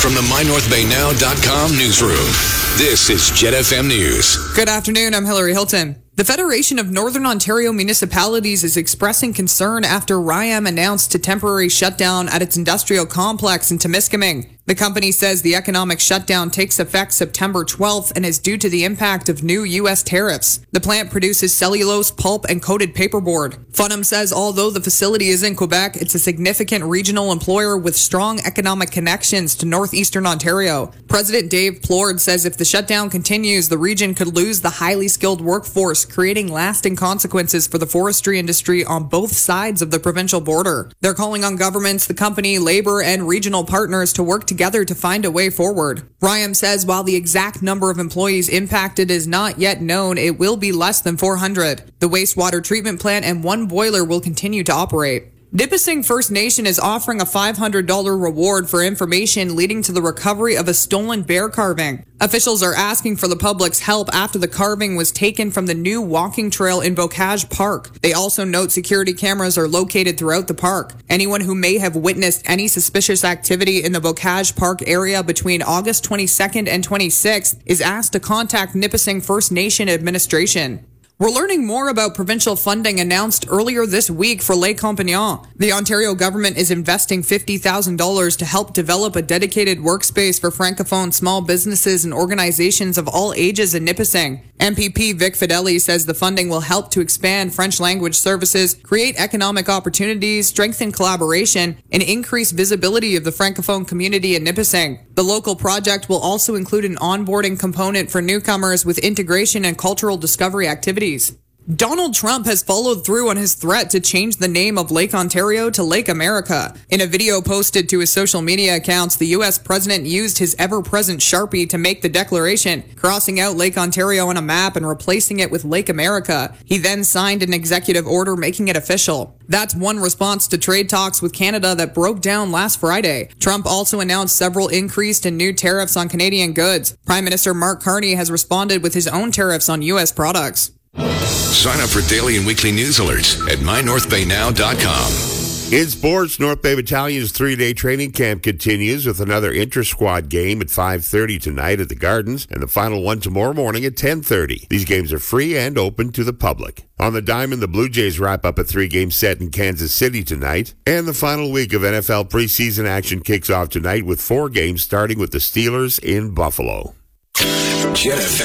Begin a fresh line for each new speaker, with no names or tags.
from the MyNorthBayNow.com newsroom, this is Jet FM News.
Good afternoon, I'm Hillary Hilton. The Federation of Northern Ontario Municipalities is expressing concern after RIAM announced a temporary shutdown at its industrial complex in Temiskaming. The company says the economic shutdown takes effect September 12th and is due to the impact of new U.S. tariffs. The plant produces cellulose, pulp, and coated paperboard. Funham says although the facility is in Quebec, it's a significant regional employer with strong economic connections to northeastern Ontario. President Dave Plord says if the shutdown continues, the region could lose the highly skilled workforce, creating lasting consequences for the forestry industry on both sides of the provincial border. They're calling on governments, the company, labor, and regional partners to work together to find a way forward. RIAM says while the exact number of employees impacted is not yet known, it will be less than 400. The wastewater treatment plant and one boiler will continue to operate. Nipissing First Nation is offering a $500 reward for information leading to the recovery of a stolen bear carving. Officials are asking for the public's help after the carving was taken from the new walking trail in Bocage Park. They also note security cameras are located throughout the park. Anyone who may have witnessed any suspicious activity in the Bocage Park area between August 22nd and 26th is asked to contact Nipissing First Nation administration. We're learning more about provincial funding announced earlier this week for Lake Compagnon. The Ontario government is investing $50,000 to help develop a dedicated workspace for Francophone small businesses and organizations of all ages in Nipissing. MPP Vic Fideli says the funding will help to expand French language services, create economic opportunities, strengthen collaboration, and increase visibility of the Francophone community in Nipissing. The local project will also include an onboarding component for newcomers with integration and cultural discovery activities. Donald Trump has followed through on his threat to change the name of Lake Ontario to Lake America. In a video posted to his social media accounts, the U.S. president used his ever-present Sharpie to make the declaration, crossing out Lake Ontario on a map and replacing it with Lake America. He then signed an executive order making it official. That's one response to trade talks with Canada that broke down last Friday. Trump also announced several increased and new tariffs on Canadian goods. Prime Minister Mark Carney has responded with his own tariffs on U.S. products.
Sign up for daily and weekly news alerts at MyNorthBayNow.com.
In sports, North Bay Battalion's 3-day training camp continues with another inter-squad game at 5:30 tonight at the Gardens and the final one tomorrow morning at 10:30. These games are free and open to the public. On the diamond, the Blue Jays wrap up a 3-game set in Kansas City tonight, and the final week of NFL preseason action kicks off tonight with 4 games starting with the Steelers in Buffalo.
Jet FM.